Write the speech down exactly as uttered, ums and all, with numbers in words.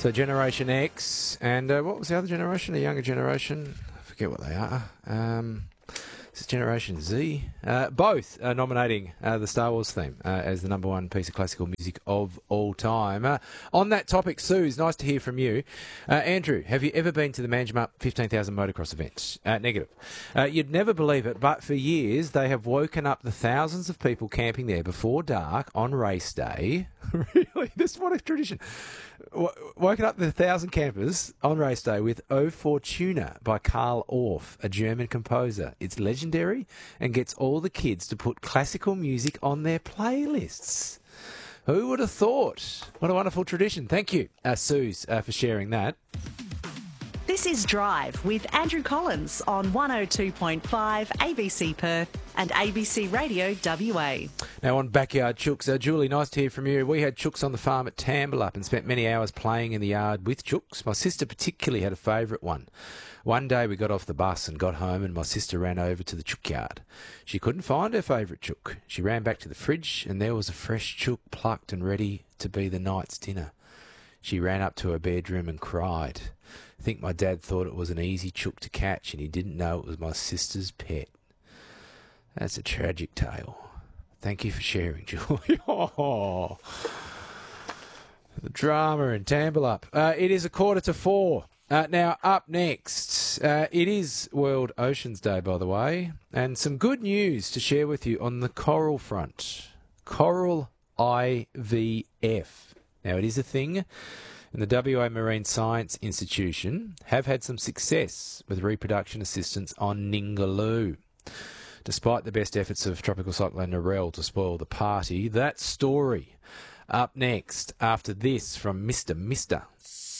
So Generation X, and uh, what was the other generation? The younger generation? I forget what they are. Um, this is Generation Z. Uh, both are nominating uh, the Star Wars theme uh, as the number one piece of classical music of all time. Uh, on that topic, Suze, nice to hear from you. Uh, Andrew, have you ever been to the Manjimup fifteen thousand motocross event? Uh, negative. Uh, you'd never believe it, but for years they have woken up the thousands of people camping there before dark on race day. Really? This what a tradition. W- woken up the thousand campers on race day with O Fortuna by Karl Orff, a German composer. It's legendary and gets all the kids to put classical music on their playlists. Who would have thought? What a wonderful tradition. Thank you, uh, Suze, uh, for sharing that. This is Drive with Andrew Collins on one oh two point five A B C Perth and A B C Radio W A. Now on Backyard Chooks, uh, Julie, nice to hear from you. We had chooks on the farm at Tambalup and spent many hours playing in the yard with chooks. My sister particularly had a favourite one. One day we got off the bus and got home and my sister ran over to the chook yard. She couldn't find her favourite chook. She ran back to the fridge and there was a fresh chook plucked and ready to be the night's dinner. She ran up to her bedroom and cried. I think my dad thought it was an easy chook to catch and he didn't know it was my sister's pet. That's a tragic tale. Thank you for sharing, Julie. Oh, the drama in Tambalup. Uh, it is a quarter to four. Uh, now, up next, uh, it is World Oceans Day, by the way, and some good news to share with you on the coral front. Coral I V F. Now, it is a thing, and the W A Marine Science Institution have had some success with reproduction assistance on Ningaloo. Despite the best efforts of Tropical Cyclone Narelle to spoil the party, that story up next after this from Mister Mister.